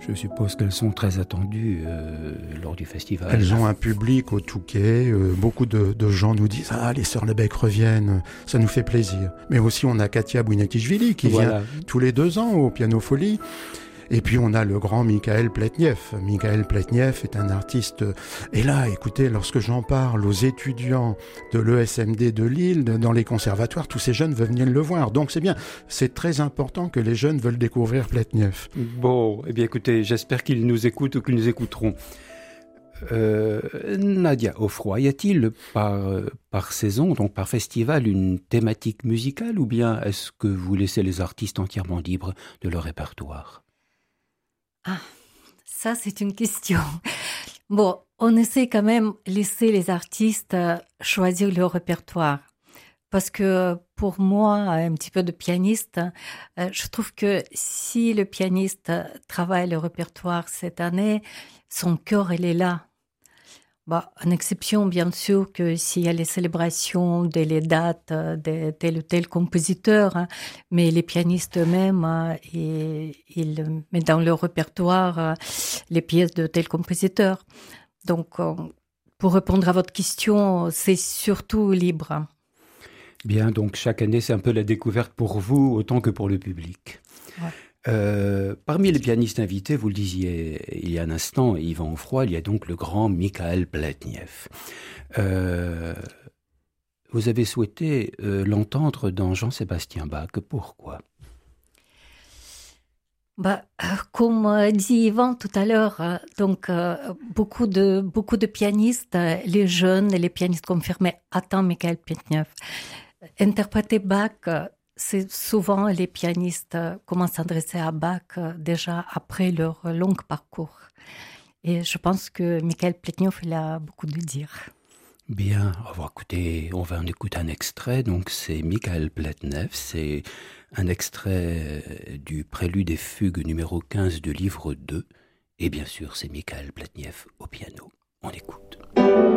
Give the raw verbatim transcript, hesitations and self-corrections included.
Je suppose qu'elles sont très attendues euh, lors du festival. Elles ont un public au Touquet. Euh, beaucoup de, de gens nous disent « Ah, les Sœurs Lebec reviennent, ça nous fait plaisir. » Mais aussi, on a Katia Bounatichvili qui Voilà. vient tous les deux ans au Piano Folie. Et puis on a le grand Michael Pletniev. Michael Pletniev est un artiste. Et là, écoutez, lorsque j'en parle aux étudiants de l'E S M D de Lille, dans les conservatoires, tous ces jeunes veulent venir le voir. Donc c'est bien, c'est très important que les jeunes veulent découvrir Pletniev. Bon, eh bien écoutez, j'espère qu'ils nous écoutent ou qu'ils nous écouteront. Euh, Nadia Offroy, y a-t-il par, par saison, donc par festival, une thématique musicale ou bien est-ce que vous laissez les artistes entièrement libres de leur répertoire ? Ah, ça c'est une question. Bon, on essaie quand même de laisser les artistes choisir leur répertoire. Parce que pour moi, un petit peu de pianiste, je trouve que si le pianiste travaille le répertoire cette année, son cœur, il est là. Bah, en exception, bien sûr, que s'il y a les célébrations de les dates de tel ou tel compositeur, hein, mais les pianistes eux-mêmes, hein, ils, ils mettent dans leur répertoire euh, les pièces de tel compositeur. Donc, euh, pour répondre à votre question, c'est surtout libre. Bien, donc chaque année, c'est un peu la découverte pour vous autant que pour le public. Ouais. Euh, parmi les pianistes invités, vous le disiez il y a un instant, Yvan Offroy, il y a donc le grand Michael Pletniev. Euh, vous avez souhaité euh, l'entendre dans Jean-Sébastien Bach. Pourquoi ? Bah, comme dit Yvan tout à l'heure, donc euh, beaucoup de beaucoup de pianistes, les jeunes et les pianistes confirmés attendent Michael Pletniev. Interpréter Bach, c'est souvent les pianistes commencent à s'adresser à Bach déjà après leur long parcours. Et je pense que Michael Pletniev, il a beaucoup de dire. Bien, on va écouter, on va en écouter un extrait. Donc c'est Michael Pletniev, c'est un extrait du Prélude et Fugue numéro quinze du livre deux. Et bien sûr, c'est Michael Pletniev au piano. On écoute.